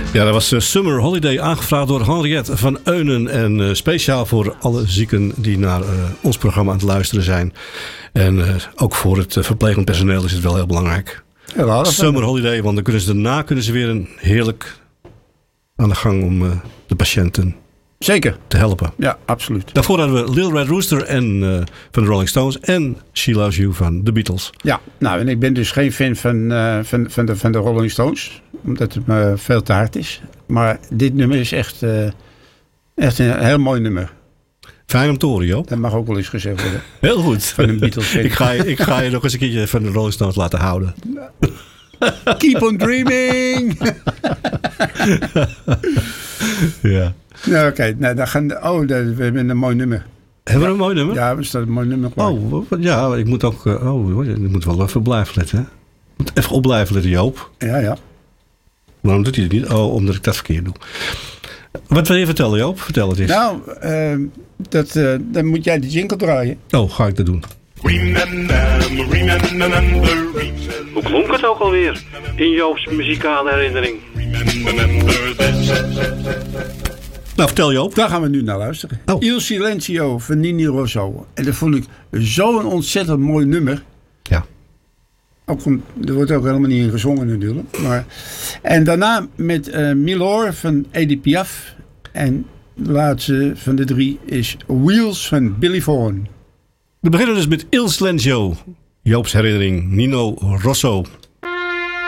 Ja, dat was Summer Holiday, aangevraagd door Henriette van Eunen. En speciaal voor alle zieken die naar ons programma aan het luisteren zijn. En ook voor het verplegend personeel is het wel heel belangrijk. Ja, Summer Holiday, want dan kunnen ze weer een heerlijk aan de gang om de patiënten zeker te helpen. Ja, absoluut. Daarvoor hadden we Little Red Rooster van de Rolling Stones en She Loves You van de Beatles. Ja, nou en ik ben dus geen fan van de Rolling Stones. Omdat het me veel te hard is. Maar dit nummer is echt een heel mooi nummer. Fijn om te horen, Joop. Dat mag ook wel eens gezegd worden. Heel goed. Van een Beatles fan. Ik ga je nog eens een keertje van de Rolling Stones laten houden. Keep on dreaming! Ja. Nou, oké. Nou, we hebben een mooi nummer. Hebben we een mooi nummer? Ja, we staan een mooi nummer klaar. Oh, ja, ik moet ook... ik moet wel even blijven letten, hè? Ik moet even op blijven letten, Joop. Ja. Waarom doet hij het niet? Oh, omdat ik dat verkeerd doe. Wat wil je vertellen, Joop? Vertel het eens. Nou, dan moet jij de jingle draaien. Oh, ga ik dat doen. Hoe klonk het ook alweer in Joop's muzikale herinnering? Nou, vertel Joop. Daar gaan we nu naar luisteren. Oh. Il Silenzio van Nini Rosso. En dat vond ik zo'n ontzettend mooi nummer. Ja. Er wordt ook helemaal niet in gezongen natuurlijk. En daarna met Milor van Edith Piaf. En de laatste van de 3 is Wheels van Billy Vaughan. We beginnen dus met Il Silenzio. Joop's herinnering, Nino Rosso.